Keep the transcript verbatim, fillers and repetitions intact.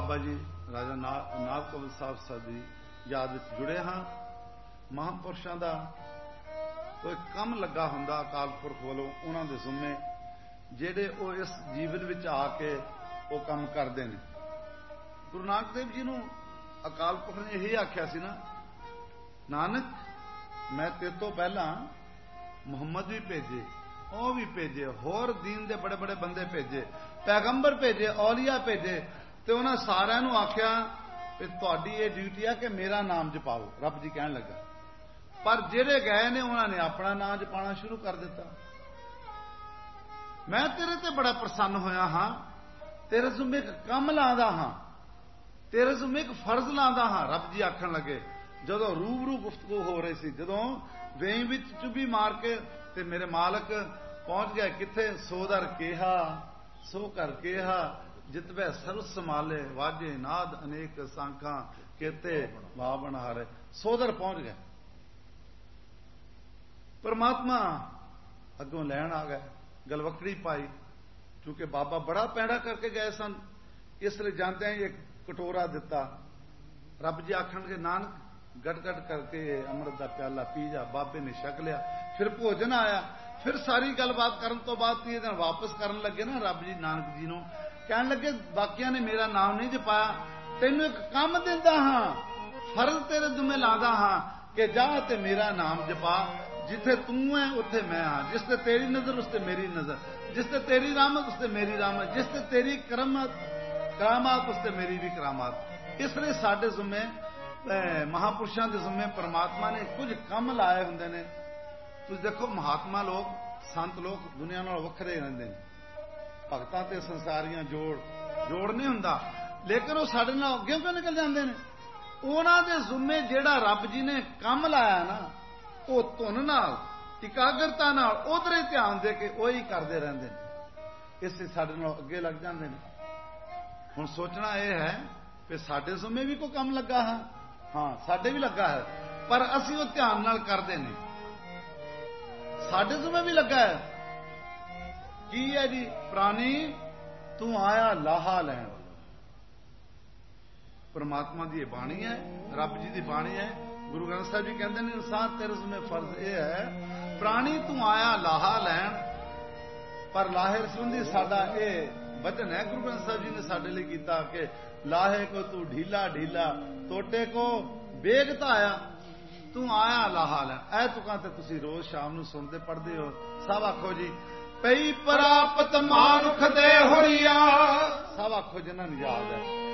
बाबा जी राजा नाभ कमल साहब साडी याद विच जुड़े हाँ। महापुरुषों का कोई कम लगा हुंदा अकाल पुरख वालों उन्हां दे ज़िम्मे जिहड़े वो इस जीवन विच आके वो काम करते हैं। गुरु नानक देव जी नूं अकाल पुरख ने यही आख्या सी ना, नानक मैं तेरे तो पहला मुहम्मद भी भेजे, ਉਹ भी भेजे, होर दीन दे बड़े बड़े बंदे भेजे, पैगंबर भेजे, औलिया भेजे, ते उन्हां सारिਆਂ ਨੂੰ आख्या कि तुहाडी ये ड्यूटी है कि मेरा नाम जपाओ। रब जी कहन लगा, पर जेड़े गए ने उन्होंने अपना नाम जपाना शुरू कर दिता। मैं तेरे ते बड़ा प्रसन्न होया हाँ, तेरे ज़िम्मे एक कम लादा हाँ, तेरे ज़िम्मे एक फर्ज लादा हाँ। रब जी आखन लगे जदों रूबरू गुफ्तगू हो रही सी, जदों वेई विच चुभी मार के ते मेरे मालक पहुंच गए किथे, सो दर केहा सो कर केहा जितवे सर्व समाले, वाजे नाद अनेक सांखा केते बाबन हारे, सोदर पहुंच गए। परमात्मा अगों लैन आ गए, गलवकड़ी पाई, क्योंकि बाबा बड़ा पैड़ा करके गए सन, इसलिए जानते हैं एक कटोरा दिता। रब जी आखन के नानक गट गट करके अमृत का प्याला पी जा। बाबे ने छक लिया, फिर भोजन आया, फिर सारी गलबात करन तो बाद तीन दिन वापस करन लगे ना रब जी नानक जी नूं, कहन लगे बाकियां ने मेरा नाम नहीं जपाया, तेनू एक काम दिंदा हाँ, फर्ज तेरे ज़िम्मे लादा हाँ कि जा ते मेरा नाम जपा। जिथे तू है उत्थे मैं हाँ, जिसते तेरी नजर उसते मेरी नजर, जिसते तेरी रहमत उसते मेरी रहमत, जिसते तेरी करमत करामात उसते मेरी भी करामात। इसलिए साडे ज़िम्मे महापुरुषों के ज़िम्मे परमात्मा ने कुछ कम लाए हुंदे ने। तुसीं देखो महात्मा लोग संत लोग दुनिया नाल वखरे रहिंदे ने, भगतां ते संसारियां जोड़ जोड़ नहीं हुंदा, लेकिन वो साडे नाल अगे क्यों निकल जांदे ने। उन्हां दे ज़िम्मे जिहड़ा रब जी ने कम लाया ना, वो धुन नाल इकाग्रता नाल उधरे ध्यान दे के वही करते रहंदे ने, इससे साडे नाल अगे लग जांदे ने। हुण सोचना यह है कि साडे ज़िम्मे भी कोई कम लगा है, हाँ साडे भी लगा है, पर असीं वो ध्यान नाल करदे ने। साडे ज़िम्मे भी लगा है की है जी, प्राणी तू आया लाहा लैण। परमात्मा की बाणी है, रब जी की बाणी है। गुरु ग्रंथ साहिब जी कहते हैं इंसान तेरे ज़िम्मे फर्ज यह है, प्राणी तू आया लाहा लैण। पर लाहे संबंधी साडा ये वचन है गुरु ग्रंथ साहिब जी ने साडे लिए कीता कि लाहे को तू ढीला ढीला, टोटे को बेगता आया, तू आया लाहा लैण। ऐ तुकां ते तुसीं रोज शाम नूं सुनते पढ़दे हो। सब आखो जी पई प्राप्त मानुख दे होरिया, सब आखो जिन्हां नूं याद है।